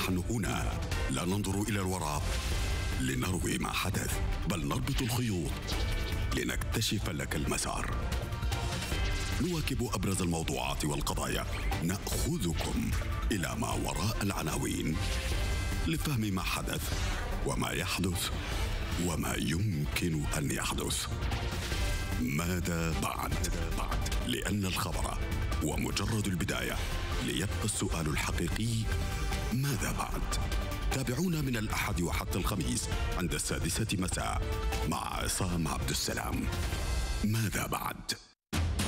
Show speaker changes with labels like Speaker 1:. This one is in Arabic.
Speaker 1: نحن هنا لا ننظر إلى الوراء لنروي ما حدث، بل نربط الخيوط لنكتشف لك المسار. نواكب أبرز الموضوعات والقضايا، نأخذكم إلى ما وراء العناوين لفهم ما حدث وما يحدث وما يمكن أن يحدث. ماذا بعد؟ لأن الخبر ومجرد البداية، ليبقى السؤال الحقيقي: ماذا بعد؟ تابعونا من الأحد وحتى الخميس عند 6:00 مساء مع عصام عبد السلام. ماذا بعد؟